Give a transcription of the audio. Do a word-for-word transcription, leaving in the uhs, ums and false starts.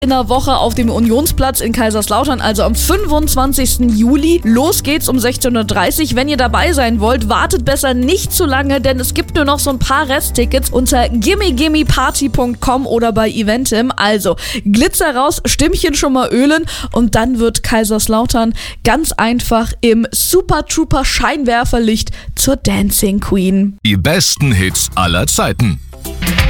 in der Woche auf dem Unionsplatz in Kaiserslautern, also am fünfundzwanzigsten Juli. Los geht's um sechzehn Uhr dreißig. Wenn ihr dabei sein wollt, wartet besser nicht zu lange, denn es gibt nur noch so ein paar Resttickets unter gimme gimme party punkt com oder bei Eventim. Also Glitzer raus, Stimmchen schon mal ölen und dann wird Kaiserslautern ganz einfach im Super Trooper Scheinwerferlicht zur Dancing Queen. Die besten Hits aller Zeiten.